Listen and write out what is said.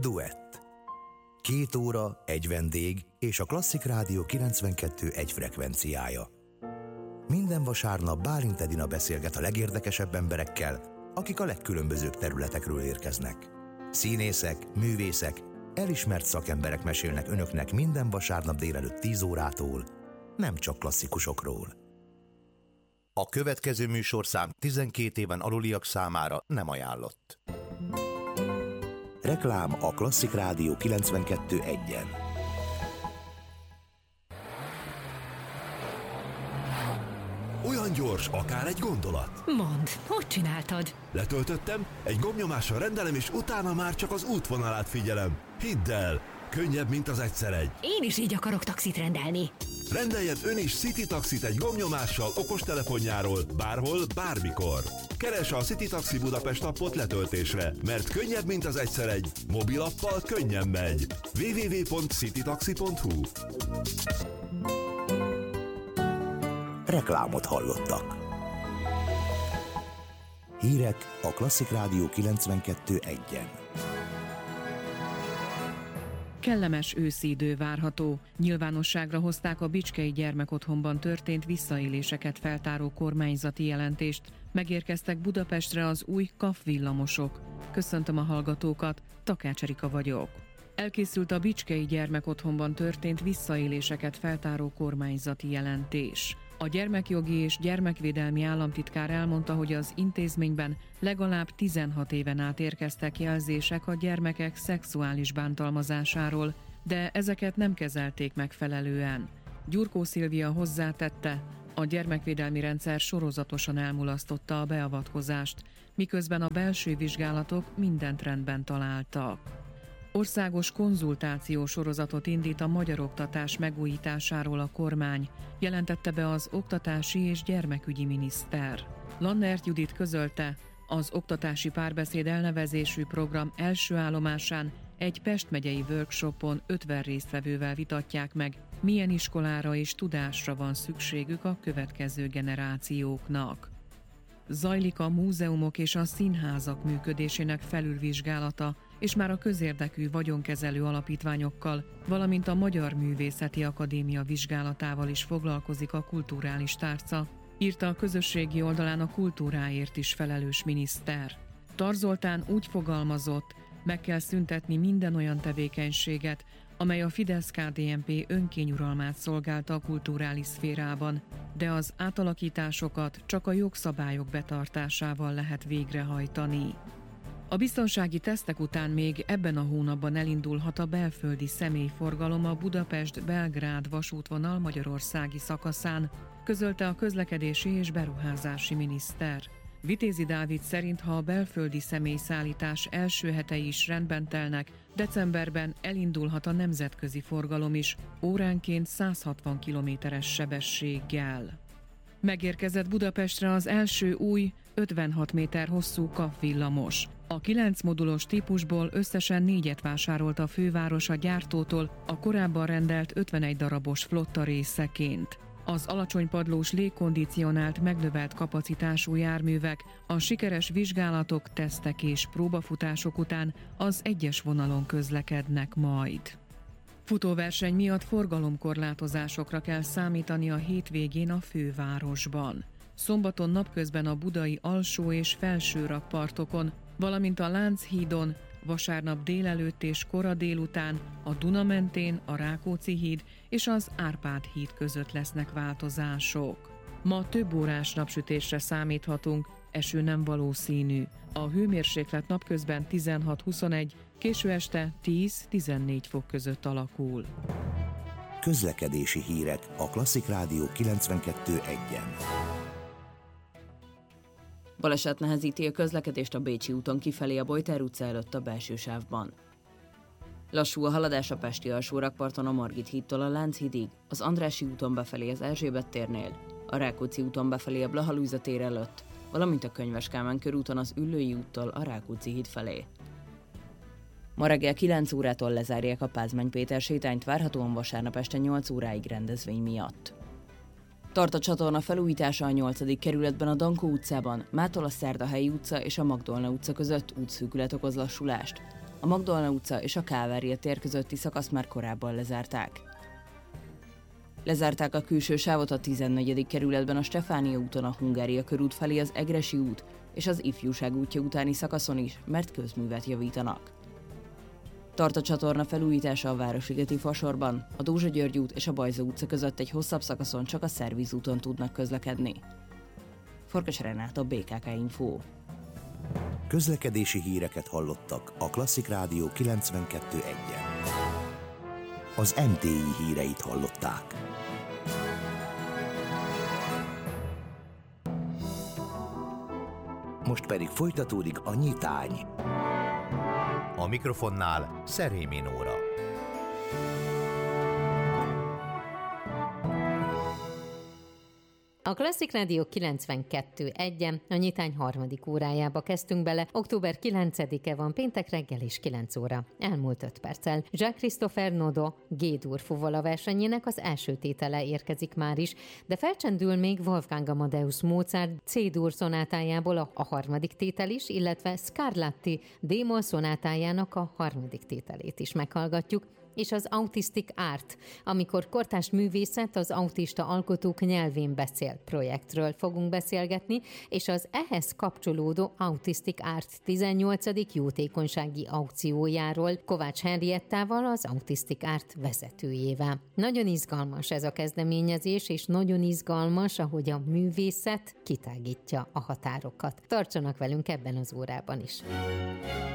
Duett. 2 óra, egy vendég és a Klasszik Rádió 92,1 frekvenciája. Minden vasárnap Bálint Edina beszélget a legérdekesebb emberekkel, akik a legkülönbözőbb területekről érkeznek. Színészek, művészek, elismert szakemberek mesélnek önöknek minden vasárnap délelőtt 10 órától, nem csak klasszikusokról. A következő műsorszám 12 éven aluliak számára nem ajánlott. Reklám a Klasszik Rádió 92,1-en. Olyan gyors, akár egy gondolat. Mondd, hogy csináltad? Letöltöttem, egy gombnyomással rendelem, és utána már csak az útvonalát figyelem. Hidd el, könnyebb, mint az egyszer egy. Én is így akarok taxit rendelni. Rendeljen ön is City Taxit egy gombnyomással okostelefonjáról, bárhol, bármikor. Keresse a City Taxi Budapest appot letöltésre, mert könnyebb, mint az egyszer egy. Mobilappal könnyen megy. www.citytaxi.hu. Reklámot hallottak. Hírek a Klasszik Rádió 92,1-en. Kellemes őszi idő várható. Nyilvánosságra hozták a Bicskei Gyermekotthonban történt visszaéléseket feltáró kormányzati jelentést. Megérkeztek Budapestre az új KAF villamosok. Köszöntöm a hallgatókat, Takács Erika vagyok. Elkészült a Bicskei Gyermekotthonban történt visszaéléseket feltáró kormányzati jelentés. A gyermekjogi és gyermekvédelmi államtitkár elmondta, hogy az intézményben legalább 16 éven át érkeztek jelzések a gyermekek szexuális bántalmazásáról, de ezeket nem kezelték megfelelően. Gyurkó Szilvia hozzátette, a gyermekvédelmi rendszer sorozatosan elmulasztotta a beavatkozást, miközben a belső vizsgálatok mindent rendben találtak. Országos konzultáció sorozatot indít a magyar oktatás megújításáról a kormány, jelentette be az oktatási és gyermekügyi miniszter. Lannert Judit közölte, az oktatási párbeszéd elnevezésű program első állomásán egy Pest megyei workshopon 50 résztvevővel vitatják meg, milyen iskolára és tudásra van szükségük a következő generációknak. Zajlik a múzeumok és a színházak működésének felülvizsgálata, és már a közérdekű vagyonkezelő alapítványokkal, valamint a Magyar Művészeti Akadémia vizsgálatával is foglalkozik a kulturális tárca, írta a közösségi oldalán a kultúráért is felelős miniszter. Tar Zoltán úgy fogalmazott, meg kell szüntetni minden olyan tevékenységet, amely a Fidesz-KDNP önkényuralmát szolgálta a kulturális szférában, de az átalakításokat csak a jogszabályok betartásával lehet végrehajtani. A biztonsági tesztek után még ebben a hónapban elindulhat a belföldi személyforgalom a Budapest-Belgrád vasútvonal magyarországi szakaszán, közölte a közlekedési és beruházási miniszter. Vitézi Dávid szerint, ha a belföldi személyszállítás első hetei is rendben telnek, decemberben elindulhat a nemzetközi forgalom is, óránként 160 km/h sebességgel. Megérkezett Budapestre az első új, 56 méter hosszú KAF villamos. A 9 modulos típusból összesen 4-et vásárolt a főváros a gyártótól, a korábban rendelt 51 darabos flotta részeként. Az alacsonypadlós légkondicionált megnövelt kapacitású járművek a sikeres vizsgálatok, tesztek és próbafutások után az egyes vonalon közlekednek majd. Futóverseny miatt forgalomkorlátozásokra kell számítani a hétvégén a fővárosban. Szombaton napközben a budai alsó és felső rakpartokon, valamint a Lánchídon, vasárnap délelőtt és kora délután a Duna mentén, a Rákóczi híd és az Árpád híd között lesznek változások. Ma több órás napsütésre számíthatunk, eső nem valószínű. A hőmérséklet napközben 16-21, késő este 10-14 fok között alakul. Közlekedési hírek a Klasszik Rádió 92,1-en. Baleset nehezíti a közlekedést a Bécsi úton kifelé a Bojter utca előtt a belső sávban. Lassú a haladás a pesti alsórakparton a Margit hídtól a Lánchídig, az Andrássy úton befelé az Erzsébet térnél, a Rákóczi úton befelé a Blaha Lujza tér előtt, valamint a Könyves Kálmán körúton az Üllői úttól a Rákóczi híd felé. Ma reggel 9 órától lezárják a Pázmány Péter sétányt, várhatóan vasárnap este 8 óráig rendezvény miatt. Tart a csatorna felújítása a 8. kerületben a Dankó utcában, mától a Szerdahelyi utca és a Magdolna utca között útszűkület okoz lassulást. a Magdolna utca és a Kálvária tér közötti szakaszt már korábban lezárták. Lezárták a külső sávot a 14. kerületben a Stefánia úton a Hungária körút felé az Egressy út és az Ifjúság útja utáni szakaszon is, mert közművet javítanak. Tart a csatorna felújítása a Városligeti Fasorban, a Dózsa György út és a Bajza utca között egy hosszabb szakaszon csak a szervizúton tudnak közlekedni. Farkas Renáta, BKK Info. Közlekedési híreket hallottak a Klasszik Rádió 92.1-en. Az MTI híreit hallották. Most pedig folytatódik a nyitány. A mikrofonnál Szerémi Nóra. A Klasszik Rádió 92.1-en a nyitány harmadik órájába kezdtünk bele. Október 9-e van, péntek reggel és 9 óra. Elmúlt 5 perccel. Jacques-Christopher Nodo G-dur fuvola versenyének az első tétele érkezik már is, de felcsendül még Wolfgang Amadeus Mozart C-dur szonátájából a harmadik tétel is, illetve Scarlatti D-moll szonátájának a harmadik tételét is meghallgatjuk, és az Autistic Art, amikor kortárs művészet az autista alkotók nyelvén beszél projektről fogunk beszélgetni, és az ehhez kapcsolódó Autistic Art 18. jótékonysági aukciójáról Kovács Henriettával, az Autistic Art vezetőjével. Nagyon izgalmas ez a kezdeményezés, és nagyon izgalmas, ahogy a művészet kitágítja a határokat. Tartsanak velünk ebben az órában is!